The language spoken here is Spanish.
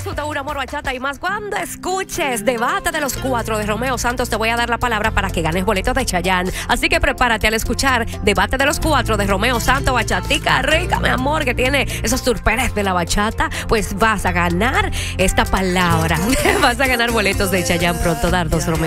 Resulta un amor, bachata y más. Cuando escuches Debate de los Cuatro de Romeo Santos, te voy a dar la palabra para que ganes boletos de Chayanne. Así que prepárate al escuchar Debate de los Cuatro de Romeo Santos, bachatica rica, mi amor, que tiene esos turperes de la bachata. Pues vas a ganar esta palabra. Vas a ganar boletos de Chayanne pronto, Dardos Romeo.